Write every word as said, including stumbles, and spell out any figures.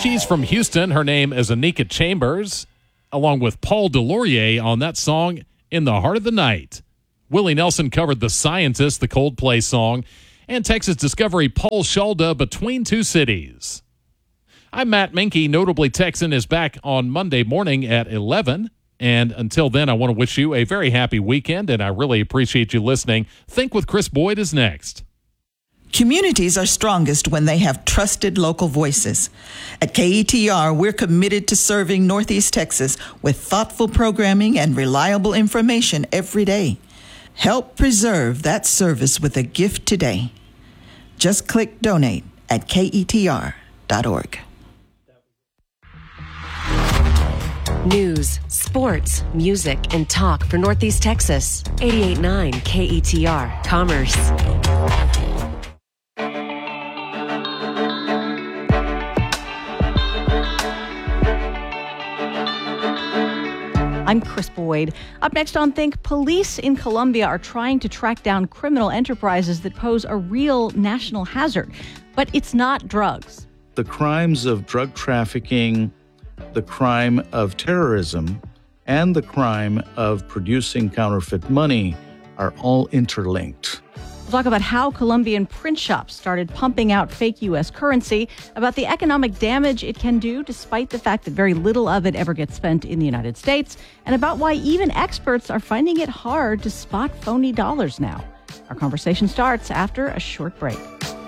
She's from Houston. Her name is Anika Chambers, along with Paul DeLaurier on that song, In the Heart of the Night. Willie Nelson covered The Scientist, the Coldplay song, and Texas Discovery Paul Shalda, Between Two Cities. I'm Matt Minke. Notably Texan is back on Monday morning at eleven. And until then, I want to wish you a very happy weekend, and I really appreciate you listening. Think with Chris Boyd is next. Communities are strongest when they have trusted local voices. At K E T R, we're committed to serving Northeast Texas with thoughtful programming and reliable information every day. Help preserve that service with a gift today. Just click donate at K E T R dot org. News, sports, music, and talk for Northeast Texas. eighty-eight point nine K E T R, Commerce. I'm Chris Boyd. Up next on Think, police in Colombia are trying to track down criminal enterprises that pose a real national hazard. But it's not drugs. The crimes of drug trafficking, the crime of terrorism, and the crime of producing counterfeit money are all interlinked. We'll talk about how Colombian print shops started pumping out fake U S currency, about the economic damage it can do despite the fact that very little of it ever gets spent in the United States, and about why even experts are finding it hard to spot phony dollars now. Our conversation starts after a short break.